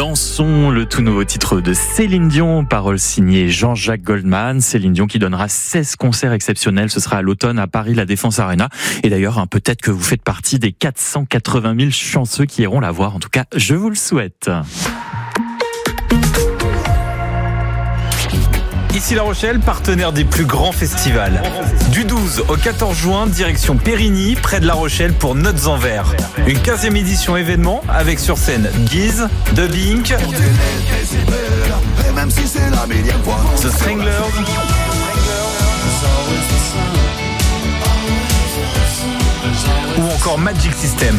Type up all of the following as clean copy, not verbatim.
Dansons, le tout nouveau titre de Céline Dion, paroles signées Jean-Jacques Goldman. Céline Dion qui donnera 16 concerts exceptionnels, ce sera à l'automne à Paris, la Défense Arena. Et d'ailleurs, peut-être que vous faites partie des 480 000 chanceux qui iront la voir. En tout cas, je vous le souhaite. Ici La Rochelle, partenaire des plus grands festivals. Du 12 au 14 juin, direction Périgny, près de La Rochelle pour Notes en Verre. Une 15e édition événement avec sur scène Guise, Dubbing, The Stranglers ou encore Magic System.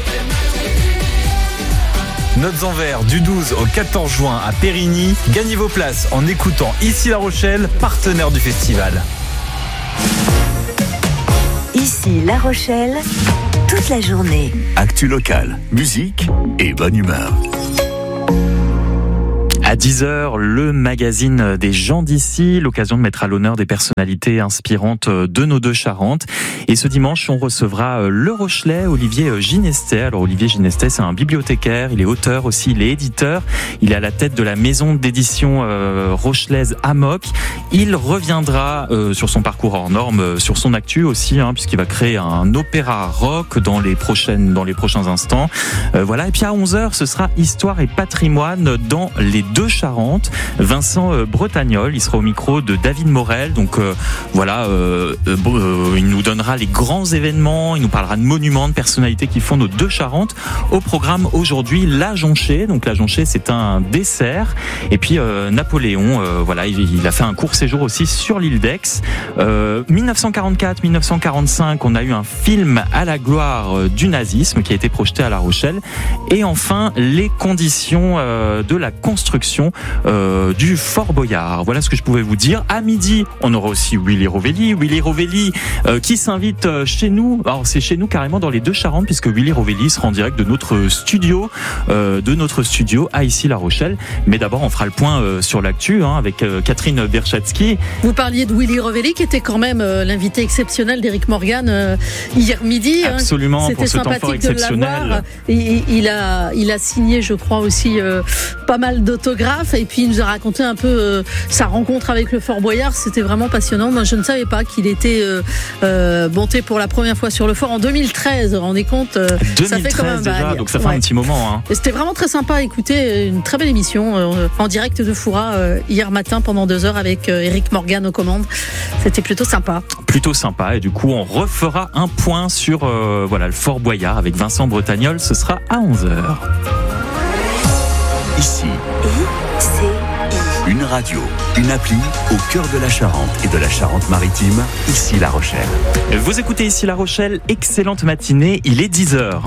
Notes en Verre du 12 au 14 juin à Périgny. Gagnez vos places en écoutant Ici La Rochelle, partenaire du festival. Ici La Rochelle, toute la journée. Actu locale, musique et bonne humeur. À 10h, le magazine des gens d'ici, l'occasion de mettre à l'honneur des personnalités inspirantes de nos deux Charentes. Et ce dimanche, on recevra le Rochelais Olivier Ginestet. Alors Olivier Ginestet, c'est un bibliothécaire, il est auteur aussi, il est éditeur. Il est à la tête de la maison d'édition rochelaise Amok. Il reviendra sur son parcours hors norme, sur son actu aussi, puisqu'il va créer un opéra rock dans les prochains instants. Voilà. Et puis à 11h, ce sera Histoire et patrimoine dans les deux Charentes. Vincent Bretagnol, il sera au micro de David Morel. Donc il nous donnera les grands événements, il nous parlera de monuments, de personnalités qui font nos deux Charentes. Au programme aujourd'hui, la jonchée. Donc la jonchée, c'est un dessert. Et puis Napoléon, il a fait un court séjour aussi sur l'île d'Aix. 1944-1945, on a eu un film à la gloire du nazisme qui a été projeté à La Rochelle. Et enfin, les conditions de la construction du Fort Boyard. Voilà ce que je pouvais vous dire. À midi, on aura aussi Willy Rovelli. Willy Rovelli qui s'invite chez nous. Alors c'est chez nous carrément dans les deux Charentes, puisque Willy Rovelli sera en direct de notre studio à Ici La Rochelle. Mais d'abord, on fera le point sur l'actu avec Catherine Berchatsky. Vous parliez de Willy Rovelli, qui était quand même l'invité exceptionnel d'Éric Morgan hier midi. Absolument, c'était pour ce temps fort exceptionnel. Il a signé, je crois aussi, pas mal d'autographes. Et puis il nous a raconté un peu sa rencontre avec le Fort Boyard. C'était vraiment passionnant. Moi, je ne savais pas qu'il était monté pour la première fois sur le fort en 2013. Vous vous rendez compte, 2013 ça fait quand même déjà, donc ça fait un petit moment. Et c'était vraiment très sympa à écouter. Une très belle émission en direct de Foura hier matin pendant 2 heures avec Éric Morgan aux commandes. C'était plutôt sympa. Plutôt sympa. Et du coup, on refera un point sur le Fort Boyard avec Vincent Bretagnol. Ce sera à 11h. Ici, une radio, une appli au cœur de la Charente et de la Charente-Maritime, Ici La Rochelle. Vous écoutez Ici La Rochelle, excellente matinée, il est 10h.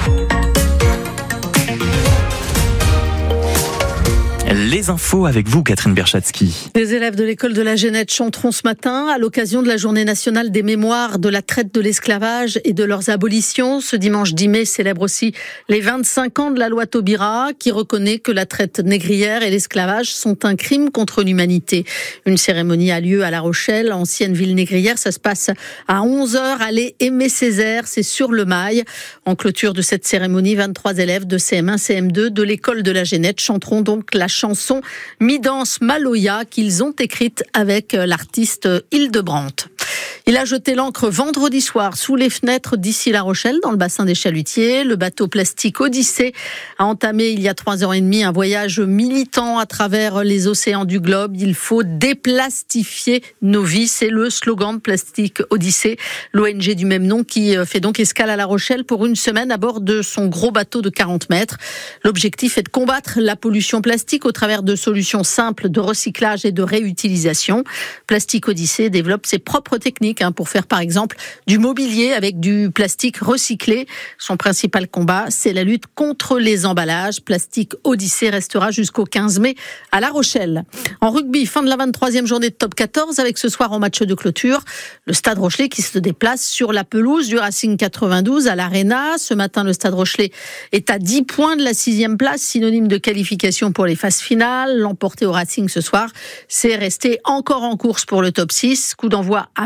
Les infos avec vous, Catherine Berchatsky. Les élèves de l'école de la Génette chanteront ce matin à l'occasion de la journée nationale des mémoires de la traite de l'esclavage et de leurs abolitions. Ce dimanche 10 mai célèbre aussi les 25 ans de la loi Taubira qui reconnaît que la traite négrière et l'esclavage sont un crime contre l'humanité. Une cérémonie a lieu à La Rochelle, ancienne ville négrière. Ça se passe à 11h, allée Aimé Césaire, c'est sur le Mail. En clôture de cette cérémonie, 23 élèves de CM1, CM2 de l'école de la Génette chanteront donc la chanson Mi-danse Maloya qu'ils ont écrite avec l'artiste Hildebrandt. Il a jeté l'ancre vendredi soir sous les fenêtres d'Ici La Rochelle, dans le bassin des Chalutiers. Le bateau plastique Odyssée a entamé il y a 3 ans et demi un voyage militant à travers les océans du globe. Il faut déplastifier nos vies. C'est le slogan de Plastique Odyssée, l'ONG du même nom qui fait donc escale à La Rochelle pour une semaine à bord de son gros bateau de 40 mètres. L'objectif est de combattre la pollution plastique au travers de solutions simples de recyclage et de réutilisation. Plastique Odyssée développe ses propres techniques pour faire par exemple du mobilier avec du plastique recyclé. Son principal combat, c'est la lutte contre les emballages. Plastique Odyssée restera jusqu'au 15 mai à La Rochelle. En rugby, fin de la 23e journée de top 14 avec ce soir en match de clôture, le Stade Rochelais qui se déplace sur la pelouse du Racing 92 à l'Arena. Ce matin, le Stade Rochelais est à 10 points de la 6e place, synonyme de qualification pour les phases finales. L'emporter au Racing ce soir, c'est rester encore en course pour le top 6. Coup d'envoi à 21h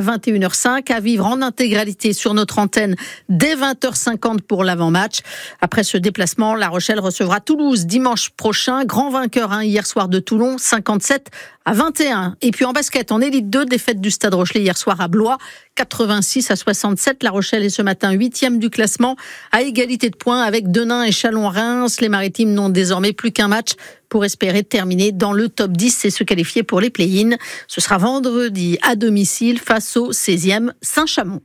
21h05, à vivre en intégralité sur notre antenne dès 20h50 pour l'avant-match. Après ce déplacement, La Rochelle recevra Toulouse dimanche prochain. Grand vainqueur hier soir de Toulon, 57-21. Et puis en basket, en Élite 2, défaite du Stade Rochelais hier soir à Blois, 86-67. La Rochelle est ce matin 8e du classement, à égalité de points avec Denain et Chalon-Reims. Les Maritimes n'ont désormais plus qu'un match pour espérer terminer dans le top 10 et se qualifier pour les play-in. Ce sera vendredi à domicile face au 16e Saint-Chamond.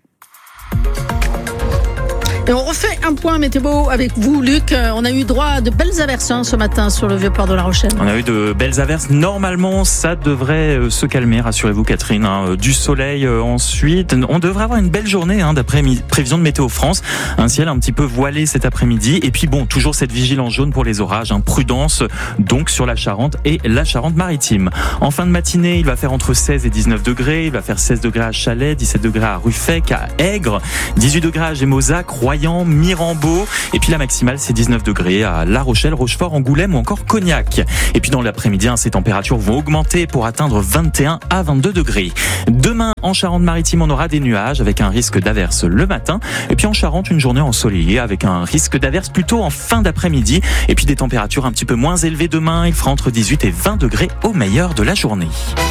Et on refait un point météo avec vous, Luc. On a eu droit à de belles averses ce matin sur le Vieux-Port de La Rochelle. On a eu de belles averses. Normalement, ça devrait se calmer, rassurez-vous Catherine. Du soleil ensuite. On devrait avoir une belle journée d'après prévision de Météo France. Un ciel un petit peu voilé cet après-midi. Et puis toujours cette vigilance jaune pour les orages. Prudence donc sur la Charente et la Charente-Maritime. En fin de matinée, il va faire entre 16 et 19 degrés. Il va faire 16 degrés à Chalais, 17 degrés à Ruffec, à Aigres, 18 degrés à Gémozac, Royan, Mirambeau, et puis la maximale c'est 19 degrés à La Rochelle, Rochefort, Angoulême ou encore Cognac. Et puis dans l'après-midi, ces températures vont augmenter pour atteindre 21 à 22 degrés. Demain en Charente-Maritime, on aura des nuages avec un risque d'averse le matin. Et puis en Charente, une journée ensoleillée avec un risque d'averse plutôt en fin d'après-midi. Et puis des températures un petit peu moins élevées demain. Il fera entre 18 et 20 degrés au meilleur de la journée.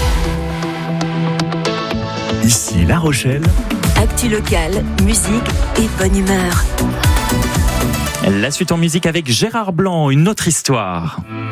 Ici La Rochelle. Actu locale, musique et bonne humeur. La suite en musique avec Gérard Blanc, une autre histoire.